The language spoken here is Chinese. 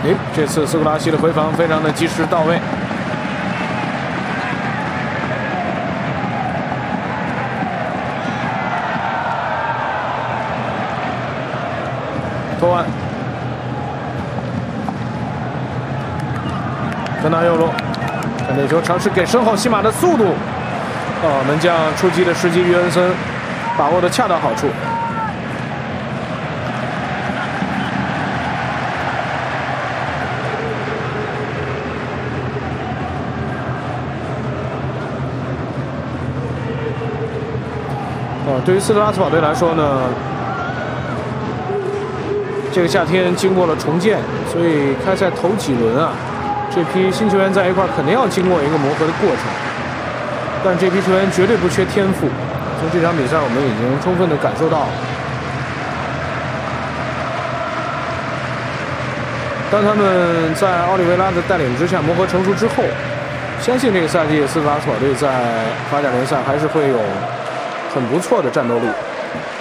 这次斯科拉西的回防非常的及时到位。托万，芬纳右路，看这球尝试给身后西马的速度。门将出击的时机，约恩森把握的恰到好处。对于斯特拉斯堡队来说呢，这个夏天经过了重建，所以开赛头几轮啊，这批新球员在一块肯定要经过一个磨合的过程。但这批球员绝对不缺天赋，从这场比赛我们已经充分的感受到，当他们在奥利维拉的带领之下磨合成熟之后，相信这个赛季斯特拉斯堡队在法甲联赛还是会有很不错的战斗力。